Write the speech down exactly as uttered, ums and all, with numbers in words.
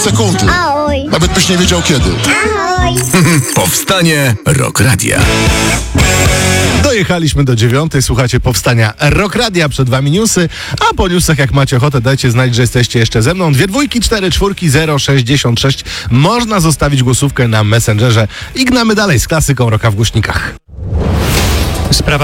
sekundy. Ahoj. Nawet byś nie wiedział kiedy. Ahoj. Powstanie Rock Radia. Dojechaliśmy do dziewiątej, słuchacie Powstania Rock Radia, przed wami newsy, a po newsach jak macie ochotę dajcie znać, że jesteście jeszcze ze mną. Dwie dwójki, cztery czwórki, zero sześćdziesiąt sześć. Można zostawić głosówkę na Messengerze i gnamy dalej z klasyką rocka w głośnikach. Sprawa